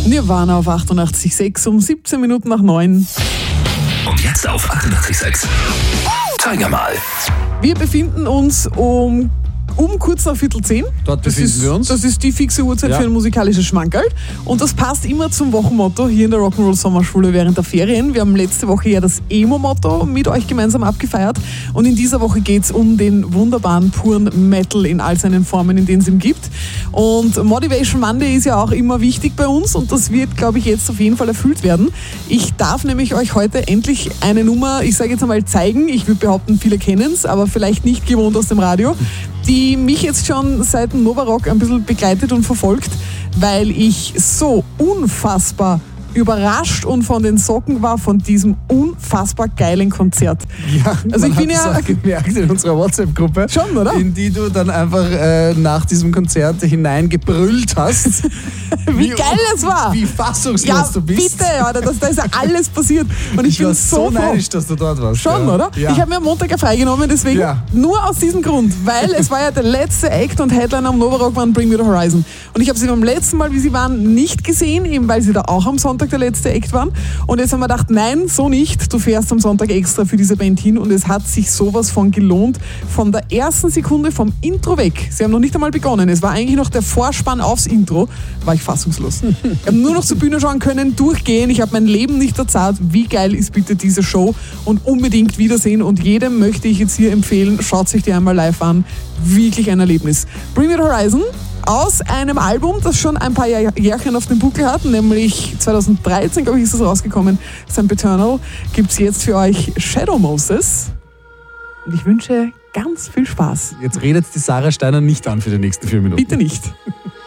Nirvana auf 88.6 um 17 Minuten nach 9. Und jetzt auf 88.6. Tiger mal. Wir befinden uns um kurz nach 9:45. Dort befinden wir uns. Das ist die fixe Uhrzeit Ja. für ein musikalisches Schmankerl. Und das passt immer zum Wochenmotto hier in der Rock'n'Roll Sommerschule während der Ferien. Wir haben letzte Woche ja das Emo-Motto mit euch gemeinsam abgefeiert. Und in dieser Woche geht es um den wunderbaren, puren Metal in all seinen Formen, in denen es ihm gibt. Und Motivation Monday ist ja auch immer wichtig bei uns. Und das wird, glaube ich, jetzt auf jeden Fall erfüllt werden. Ich darf nämlich euch heute endlich eine Nummer, ich sage jetzt einmal, zeigen. Ich würde behaupten, viele kennen es, aber vielleicht nicht gewohnt aus dem Radio, die mich jetzt schon seit dem Nova Rock ein bisschen begleitet und verfolgt, weil ich so unfassbar überrascht und von den Socken war von diesem unfassbar geilen Konzert. Ja, Also ich bin hat ja das auch gemerkt in unserer WhatsApp-Gruppe, schon, oder? in die du dann einfach nach diesem Konzert hineingebrüllt hast. Wie geil es war! Wie fassungslos Ja, du bist. bitte, ja, da ist ja alles passiert. Und ich bin war so so froh. neidisch, dass du dort warst. Schon, ja. oder? Ja. Ich habe mir am Montag ja freigenommen, deswegen Ja. nur aus diesem Grund, weil es war ja der letzte Act und Headliner am Nova Rock waren Bring Me The Horizon. Und ich habe sie beim letzten Mal, wie sie waren, nicht gesehen, eben weil sie da auch am Sonntag der letzte Act waren. Und jetzt haben wir gedacht, nein, so nicht. Du fährst am Sonntag extra für diese Band hin und es hat sich sowas von gelohnt. Von der ersten Sekunde vom Intro weg. Sie haben noch nicht einmal begonnen. Es war eigentlich noch der Vorspann aufs Intro. War ich fassungslos. Ich habe nur noch zur Bühne schauen können, durchgehen. Ich habe mein Leben nicht erzahlt. Wie geil ist bitte diese Show? Und unbedingt wiedersehen. Und jedem möchte ich jetzt hier empfehlen, schaut sich die einmal live an. Wirklich ein Erlebnis. Bring Me The Horizon. Aus einem Album, das schon ein paar Jährchen auf dem Buckel hat, nämlich 2013, glaube ich, ist das rausgekommen, Sempiternal, gibt es jetzt für euch Shadow Moses. Und ich wünsche ganz viel Spaß. Jetzt redet die Sarah Steiner nicht an für die nächsten 4 Minuten. Bitte nicht.